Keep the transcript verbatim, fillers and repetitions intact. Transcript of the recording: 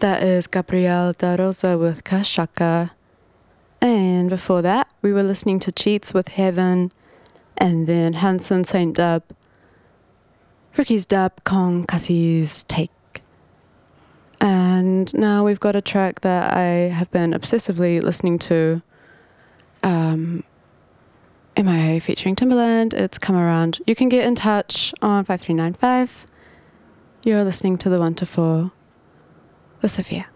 That is Gabriel da Rosa with Kashaka. And before that, we were listening to Cheats with Heaven, and then Hanson Saint Dub, Ricky's Dub, Kong Cassie's Take. And now we've got a track that I have been obsessively listening to. Um, M I A featuring Timbaland. It's Come Around. You can get in touch on five three nine five. You're listening to the one to four with Sophia.